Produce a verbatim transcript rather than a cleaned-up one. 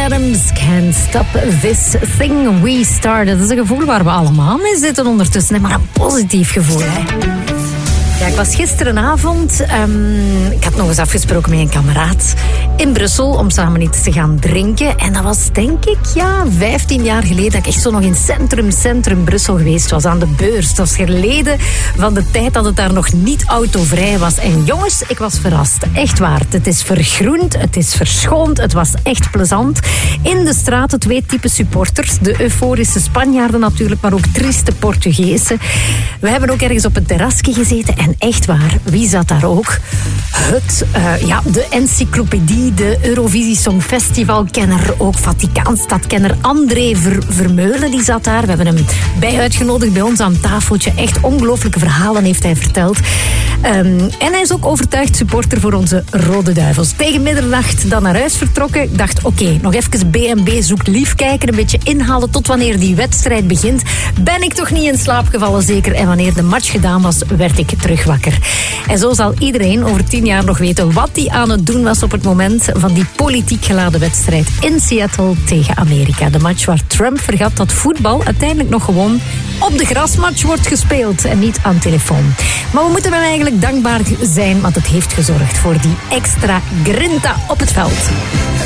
Adams, Can't Stop This Thing We Started. Dat is een gevoel waar we allemaal mee zitten ondertussen, hè? Maar een positief gevoel, hè? Ja, ik was gisterenavond, um, ik had nog eens afgesproken met een kameraad in Brussel om samen iets te gaan drinken. En dat was denk ik, ja, vijftien jaar geleden dat ik echt zo nog in centrum, centrum Brussel geweest was, aan de beurs. Dat was geleden van de tijd dat het daar nog niet autovrij was. En jongens, ik was verrast. Echt waar. Het is vergroend, het is verschoond, het was echt plezant. In de straten twee typen supporters. De euforische Spanjaarden natuurlijk, maar ook trieste Portugezen. We hebben ook ergens op het terrasje gezeten. En echt waar, wie zat daar ook? Het, uh, ja, de encyclopedie, de Eurovisie Songfestival-kenner, ook Vaticaanstad-kenner André Ver, Vermeulen, die zat daar. We hebben hem bij uitgenodigd bij ons aan tafeltje. Echt ongelooflijke verhalen heeft hij verteld. Um, en hij is ook overtuigd supporter voor onze Rode Duivels. Tegen middernacht dan naar huis vertrokken. Ik dacht, oké, okay, nog even B en B zoekt lief kijken, een beetje inhalen tot wanneer die wedstrijd begint. Ben ik toch niet in slaap gevallen, zeker. En wanneer de match gedaan was, werd ik terug wakker. En zo zal iedereen over tien jaar nog weten wat hij aan het doen was op het moment van die politiek geladen wedstrijd in Seattle tegen Amerika. De match waar Trump vergat dat voetbal uiteindelijk nog gewoon op de grasmatch wordt gespeeld en niet aan telefoon. Maar we moeten hem eigenlijk dankbaar zijn, want het heeft gezorgd voor die extra grinta op het veld.